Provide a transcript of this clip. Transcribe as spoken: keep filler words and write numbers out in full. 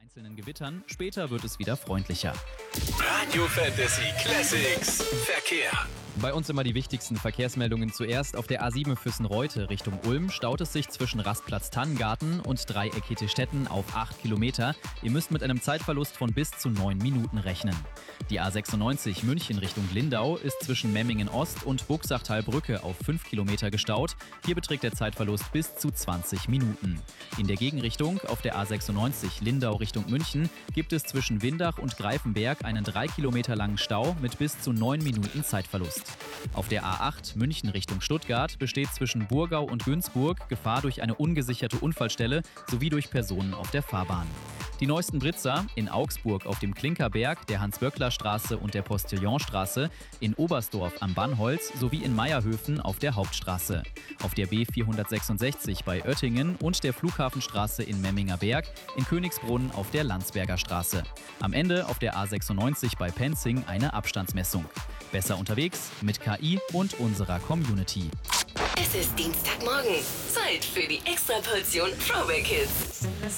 vereinzelten Gewittern, später wird es wieder freundlicher. Radio Fantasy Classics Verkehr. Bei uns immer die wichtigsten Verkehrsmeldungen zuerst. Auf der A sieben Füssen-Reute Richtung Ulm staut es sich zwischen Rastplatz Tannengarten und Dreieck Hetestetten auf acht Kilometer. Ihr müsst mit einem Zeitverlust von bis zu neun Minuten rechnen. Die A sechsundneunzig München Richtung Lindau ist zwischen Memmingen Ost und Buxachtalbrücke auf fünf Kilometer gestaut. Hier beträgt der Zeitverlust bis zu zwanzig Minuten. In der Gegenrichtung auf der A sechsundneunzig Lindau Richtung München gibt es zwischen Windach und Greifenberg einen drei Kilometer langen Stau mit bis zu neun Minuten Zeitverlust. Auf der A acht München Richtung Stuttgart besteht zwischen Burgau und Günzburg Gefahr durch eine ungesicherte Unfallstelle sowie durch Personen auf der Fahrbahn. Die neuesten Blitzer in Augsburg auf dem Klinkerberg, der Hans-Böckler-Straße und der Postillonstraße, in Oberstdorf am Bannholz sowie in Meierhöfen auf der Hauptstraße. Auf der B vierhundertsechsundsechzig bei Oettingen und der Flughafenstraße in Memminger Berg, in Königsbrunn auf der Landsberger Straße. Am Ende auf der A sechsundneunzig bei Penzing eine Abstandsmessung. Besser unterwegs mit K I und unserer Community. Es ist Dienstagmorgen. Zeit für die Extraportion Throwback Hits.